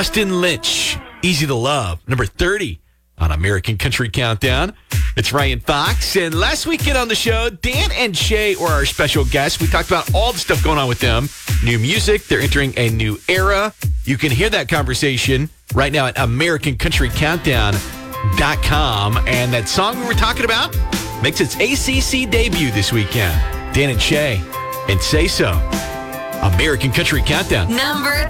Dustin Lynch, Easy to Love, number 30 on American Country Countdown. It's Ryan Fox. And last weekend on the show, Dan and Shay were our special guests. We talked about all the stuff going on with them. New music. They're entering a new era. You can hear that conversation right now at AmericanCountryCountdown.com. And that song we were talking about makes its ACC debut this weekend. Dan and Shay and Say So. American Country Countdown. Number